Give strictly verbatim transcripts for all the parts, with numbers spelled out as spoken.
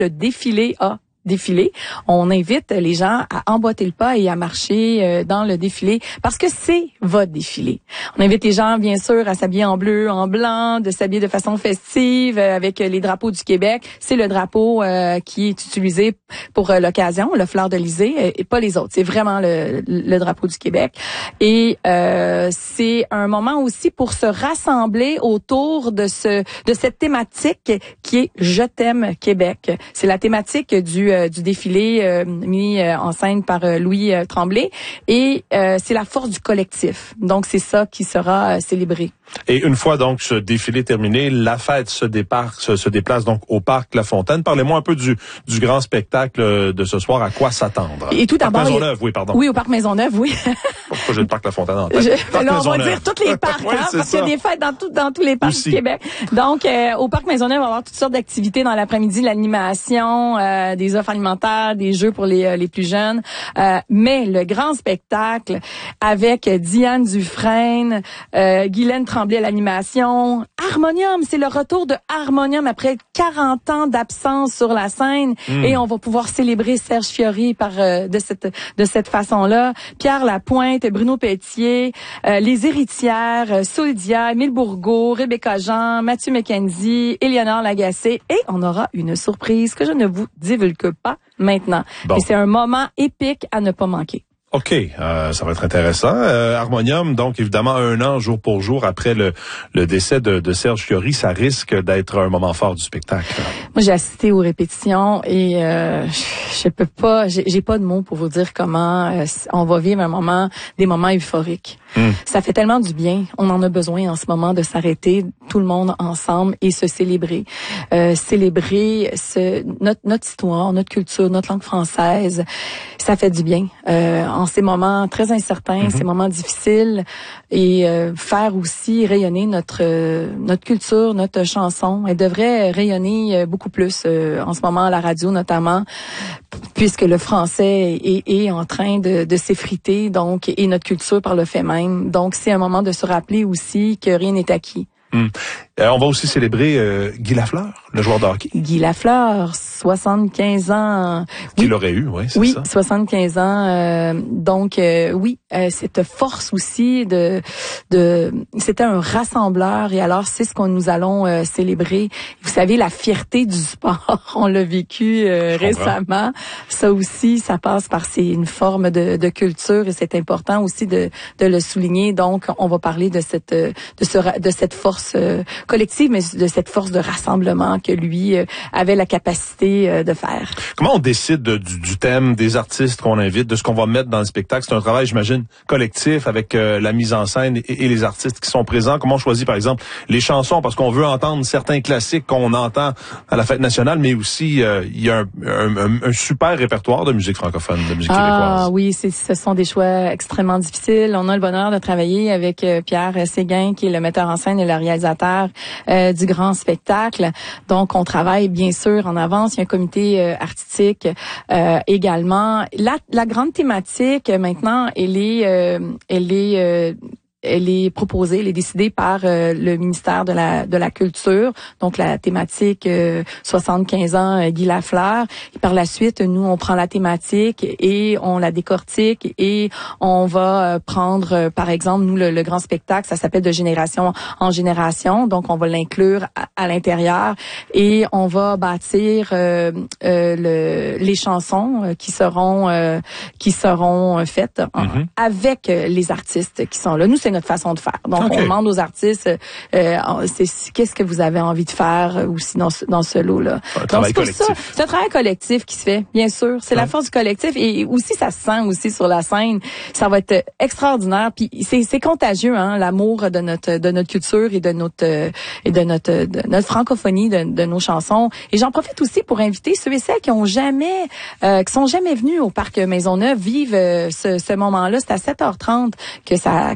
le défilé a défilé. On invite les gens à emboîter le pas et à marcher euh, dans le défilé parce que c'est votre défilé. On invite les gens, bien sûr, à s'habiller en bleu, en blanc, de s'habiller de façon festive euh, avec les drapeaux du Québec. C'est le drapeau euh, qui est utilisé pour euh, l'occasion, le fleur de lysée, et pas les autres. C'est vraiment le, le drapeau du Québec. Et euh, c'est un moment aussi pour se rassembler autour de ce de cette thématique qui est « Je t'aime Québec ». C'est la thématique du Euh, du défilé euh, mis euh, en scène par euh, Louis euh, Tremblay et euh, c'est la force du collectif. Donc c'est ça qui sera euh, célébré. Et une fois donc ce défilé terminé, la fête se départ, se, se déplace donc au parc La Fontaine. Parlez-moi un peu du, du grand spectacle de ce soir. À quoi s'attendre? Et tout d'abord, Parc Maisonneuve, oui, pardon. Oui, au parc Maisonneuve, oui. Pourquoi j'ai le parc La Fontaine en tête? Je, Parc là, on va Maisonneuve. dire tous les parcs, Oui, hein, parce ça. qu'il y a des fêtes dans, tout, dans tous les parcs Aussi. du Québec. Donc, euh, au parc Maisonneuve, on va avoir toutes sortes d'activités dans l'après-midi, l'animation, euh, des offres alimentaires, des jeux pour les, euh, les plus jeunes. Euh, mais le grand spectacle avec Diane Dufresne, euh, Guylaine Tremblay à l'animation, Harmonium, c'est le retour de Harmonium après quarante ans d'absence sur la scène mmh. et on va pouvoir célébrer Serge Fiori par euh, de cette de cette façon-là. Pierre Lapointe, Bruno Pelletier, euh, les héritières, euh, Souldia, Émile Bourgault, Rebecca Jean, Mathieu McKenzie, Éléonore Lagacé et on aura une surprise que je ne vous divulgue pas maintenant. Bon. Et c'est un moment épique à ne pas manquer. OK, euh, ça va être intéressant. Euh, Harmonium, donc évidemment un an jour pour jour après le, le décès de, de Serge Fiori, ça risque d'être un moment fort du spectacle. Moi, j'ai assisté aux répétitions et euh, je peux pas, j'ai, j'ai pas de mots pour vous dire comment euh, on va vivre un moment, des moments euphoriques. Mm. Ça fait tellement du bien. On en a besoin en ce moment de s'arrêter, tout le monde ensemble et se célébrer, euh, célébrer ce, notre notre histoire, notre culture, notre langue française. Ça fait du bien. Euh, en ces moments très incertains, mm-hmm. ces moments difficiles, et euh, faire aussi rayonner notre euh, notre culture, notre chanson. Elle devrait rayonner beaucoup plus euh, en ce moment à la radio notamment, puisque le français est, est en train de, de s'effriter, donc, et notre culture par le fait même. Donc, c'est un moment de se rappeler aussi que rien n'est acquis. Hum. Euh, on va aussi célébrer euh, Guy Lafleur, le joueur de hockey. Guy Lafleur, soixante-quinze ans. Qu'il oui. aurait eu, oui, c'est oui, ça. Oui, soixante-quinze ans. Euh, donc, euh, oui, euh, cette force aussi de... de c'était un rassembleur et alors, c'est ce qu'on nous allons euh, célébrer. Vous savez, la fierté du sport, on l'a vécu euh, récemment. Ça aussi, ça passe par c'est une forme de, de culture et c'est important aussi de, de le souligner. Donc, on va parler de cette, de ce, de cette force euh, collective, mais de cette force de rassemblement que lui euh, avait la capacité euh, de faire. Comment on décide de, du, du thème, des artistes qu'on invite, de ce qu'on va mettre dans le spectacle? C'est un travail, j'imagine, collectif avec euh, la mise en scène et, et les artistes qui sont présents. Comment on choisit, par exemple, les chansons? Parce qu'on veut entendre certains classiques qu'on entend à la Fête nationale, mais aussi, euh, il y a un, un, un, un super répertoire de musique francophone, de musique ah, québécoise. Ah oui, c'est, ce sont des choix extrêmement difficiles. On a le bonheur de travailler avec euh, Pierre Séguin, qui est le metteur en scène et le réalisateur euh, du grand spectacle. Donc, on travaille bien sûr en avance. Il y a un comité euh, artistique euh, également. La, la grande thématique maintenant, elle est, euh, elle est euh, elle est proposée, elle est décidée par euh, le ministère de la de la Culture. Donc la thématique euh, soixante-quinze ans euh, Guy Lafleur. Et par la suite, nous on prend la thématique et on la décortique et on va euh, prendre euh, par exemple nous le, le grand spectacle, ça s'appelle de génération en génération. Donc on va l'inclure à, à l'intérieur et on va bâtir euh, euh, le, les chansons euh, qui seront euh, qui seront faites mm-hmm. avec euh, les artistes qui sont là. Nous c'est notre façon de faire. Donc, okay. on demande aux artistes, euh, c'est, qu'est-ce que vous avez envie de faire aussi dans ce, dans ce lot-là. Un travail Donc, c'est collectif. Ça, c'est un travail collectif qui se fait, bien sûr. C'est ouais. la force du collectif et aussi, ça se sent aussi sur la scène. Ça va être extraordinaire. Puis, c'est, c'est contagieux, hein, l'amour de notre, de notre culture et de notre, et de notre, de notre francophonie, de, de nos chansons. Et j'en profite aussi pour inviter ceux et celles qui ont jamais, euh, qui sont jamais venus au Parc Maisonneuve vivre euh, ce, ce moment-là. C'est à sept heures trente que ça, que ça commence.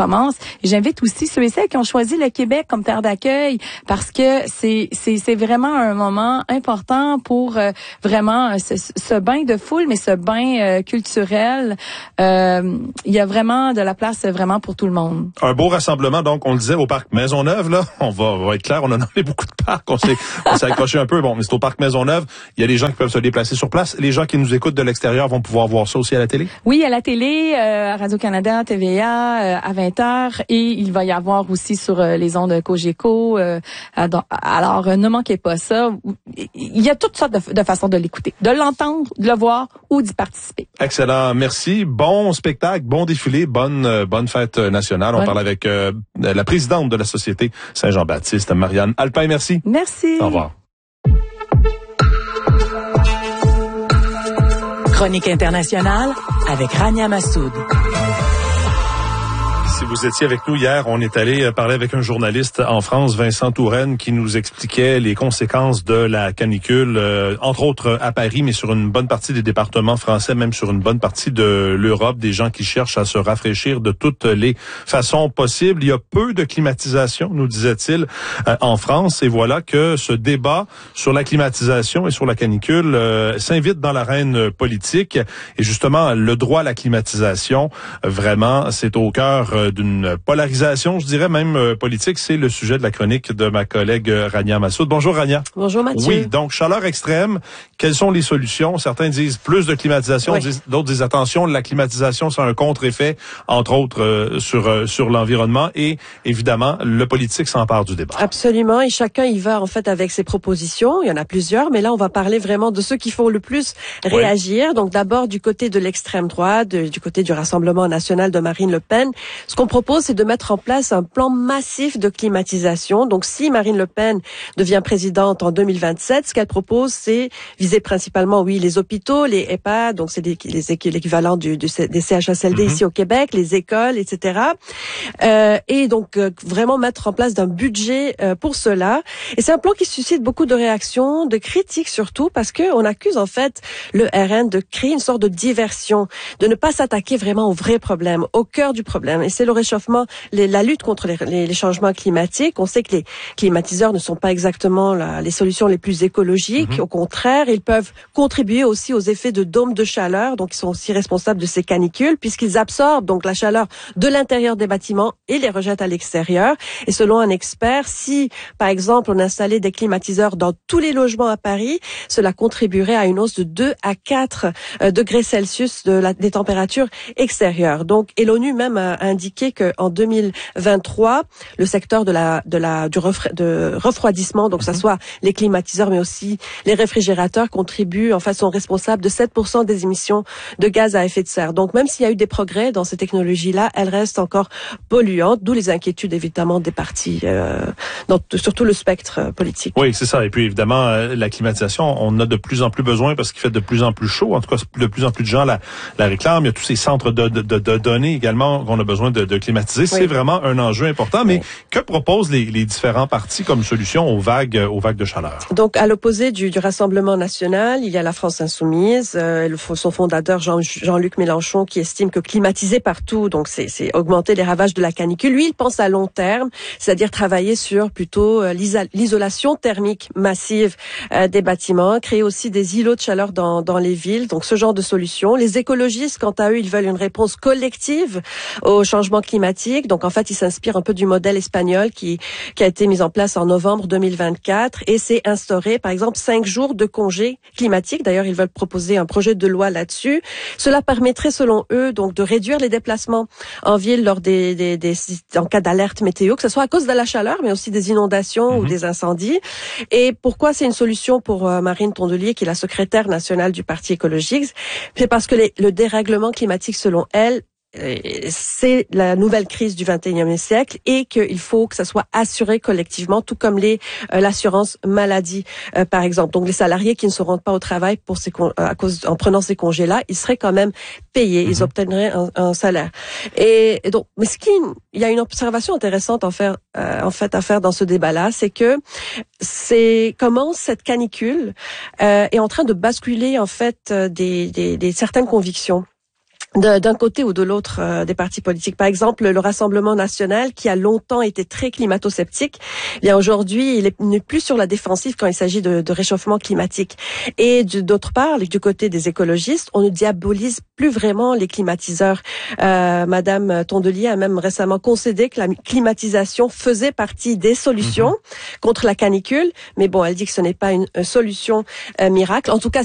commence. Et j'invite aussi ceux et celles qui ont choisi le Québec comme terre d'accueil parce que c'est c'est c'est vraiment un moment important pour euh, vraiment ce, ce bain de foule, mais ce bain euh, culturel. Euh, il y a vraiment de la place vraiment pour tout le monde. Un beau rassemblement, donc, on le disait, au parc Maisonneuve, là. On va, on va être clair, on a nommé beaucoup de parcs. On s'est, on s'est accroché un peu. Bon, mais c'est au parc Maisonneuve. Il y a des gens qui peuvent se déplacer sur place. Les gens qui nous écoutent de l'extérieur vont pouvoir voir ça aussi à la télé? Oui, à la télé, euh, à Radio-Canada, T V A, euh, à vingt heures. Et il va y avoir aussi sur euh, les ondes Cogeco. Euh, alors, euh, ne manquez pas ça. Il y a toutes sortes de, de façons de l'écouter, de l'entendre, de le voir ou d'y participer. Excellent. Merci. Bon spectacle, bon défilé, bonne, euh, bonne fête nationale. On bonne. parle avec euh, la présidente de la Société Saint-Jean-Baptiste, Marianne Alpin. Merci. Merci. Au revoir. Chronique internationale avec Rania Massoud. Si vous étiez avec nous hier, on est allé parler avec un journaliste en France, Vincent Touraine, qui nous expliquait les conséquences de la canicule, euh, entre autres à Paris, mais sur une bonne partie des départements français, même sur une bonne partie de l'Europe, des gens qui cherchent à se rafraîchir de toutes les façons possibles. Il y a peu de climatisation, nous disait-il, euh, en France, et voilà que ce débat sur la climatisation et sur la canicule euh, s'invite dans l'arène politique. Et justement, le droit à la climatisation, vraiment, c'est au cœur euh, d'une polarisation, je dirais même euh, politique. C'est le sujet de la chronique de ma collègue euh, Rania Massoud. Bonjour Rania. Bonjour Mathieu. Oui, donc chaleur extrême, quelles sont les solutions? Certains disent plus de climatisation, oui. disent, d'autres disent attention, la climatisation, c'est un contre-effet, entre autres, euh, sur euh, sur l'environnement. Et évidemment, le politique s'empare du débat. Absolument, et chacun y va en fait avec ses propositions. Il y en a plusieurs, mais là on va parler vraiment de ceux qui font le plus réagir. Oui. Donc d'abord du côté de l'extrême droite, de, du côté du Rassemblement national de Marine Le Pen. Ce qu'on propose, c'est de mettre en place un plan massif de climatisation. Donc, si Marine Le Pen devient présidente en deux mille vingt-sept, ce qu'elle propose, c'est viser principalement, oui, les hôpitaux, les EHPAD, donc c'est les, les, l'équivalent du, du, des C H S L D mm-hmm. ici au Québec, les écoles, et cetera. Euh, et donc, euh, vraiment mettre en place d'un budget euh, pour cela. Et c'est un plan qui suscite beaucoup de réactions, de critiques surtout, parce que on accuse en fait le R N de créer une sorte de diversion, de ne pas s'attaquer vraiment au vrai problème, au cœur du problème. Et c'est le réchauffement, les, la lutte contre les, les, les changements climatiques. On sait que les climatiseurs ne sont pas exactement la, les solutions les plus écologiques. Mmh. Au contraire, ils peuvent contribuer aussi aux effets de dôme de chaleur. Donc, ils sont aussi responsables de ces canicules puisqu'ils absorbent donc la chaleur de l'intérieur des bâtiments et les rejettent à l'extérieur. Et selon un expert, si, par exemple, on installait des climatiseurs dans tous les logements à Paris, cela contribuerait à une hausse de deux à quatre euh, degrés Celsius de la, des températures extérieures. Donc, et l'ONU même a indiqué qu'en deux mille vingt-trois, le secteur de la de la du refra- de refroidissement, donc que ça soit les climatiseurs mais aussi les réfrigérateurs, contribuent en fait sont responsables de sept pour cent des émissions de gaz à effet de serre. Donc même s'il y a eu des progrès dans ces technologies-là, elles restent encore polluantes, d'où les inquiétudes évidemment des partis, euh, dans surtout le spectre politique. Oui, c'est ça. Et puis évidemment, euh, la climatisation, on a de plus en plus besoin parce qu'il fait de plus en plus chaud. En tout cas, de plus en plus de gens la, la réclament. Il y a tous ces centres de, de, de, de données également qu'on a besoin de, de climatiser. Oui. C'est vraiment un enjeu important. Mais oui. que proposent les, les différents partis comme solution aux vagues, aux vagues de chaleur? Donc, à l'opposé du, du Rassemblement national, il y a la France insoumise, euh, le, son fondateur Jean, Jean-Luc Mélenchon qui estime que climatiser partout, donc c'est, c'est augmenter les ravages de la canicule. Lui, il pense à long terme, c'est-à-dire travailler sur plutôt euh, l'isolation thermique massive euh, des bâtiments, créer aussi des îlots de chaleur dans, dans les villes. Donc, ce genre de solution. Les écologistes, quant à eux, ils veulent une réponse collective au changement climatique. Donc, en fait, ils s'inspirent un peu du modèle espagnol qui, qui a été mis en place en novembre deux mille vingt-quatre et c'est instauré, par exemple, cinq jours de congé climatique. D'ailleurs, ils veulent proposer un projet de loi là-dessus. Cela permettrait, selon eux, donc, de réduire les déplacements en ville lors des, des, des en cas d'alerte météo, que ce soit à cause de la chaleur, mais aussi des inondations mmh. ou des incendies. Et pourquoi c'est une solution pour euh, Marine Tondelier, qui est la secrétaire nationale du Parti écologiste? C'est parce que les, le dérèglement climatique, selon elle, c'est la nouvelle crise du vingt et unième siècle et qu'il faut que ça soit assuré collectivement, tout comme les euh, l'assurance maladie, euh, par exemple. Donc les salariés qui ne se rendent pas au travail pour ces con- à cause en prenant ces congés-là, ils seraient quand même payés, ils obtiendraient un, un salaire. Et, et donc, mais ce qui, il y a une observation intéressante en faire, euh, en fait, à faire dans ce débat-là, c'est que c'est comment cette canicule euh, est en train de basculer en fait des, des, des certaines convictions. d'un côté ou de l'autre euh, des partis politiques. Par exemple, le Rassemblement national, qui a longtemps été très climato-sceptique, eh bien aujourd'hui, il n'est plus sur la défensive quand il s'agit de, de réchauffement climatique. Et d'autre part, du côté des écologistes, on ne diabolise plus vraiment les climatiseurs. Euh, Madame Tondelier a même récemment concédé que la climatisation faisait partie des solutions mmh. contre la canicule, mais bon, elle dit que ce n'est pas une, une solution euh, miracle. En tout cas,